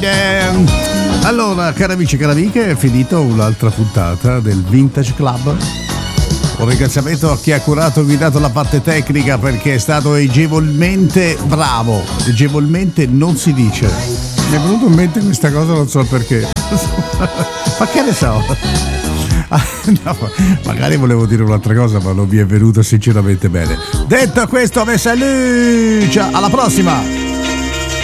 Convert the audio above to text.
Allora, cari amici e cari amiche, è finita un'altra puntata del Vintage Club. Un ringraziamento a chi ha curato e guidato la parte tecnica, perché è stato agevolmente bravo. Agevolmente non si dice. Mi è venuto in mente questa cosa, non so perché. Ma che ne so? No, magari volevo dire un'altra cosa, ma non mi è venuto sinceramente bene. Detto questo, ve saluto, alla prossima.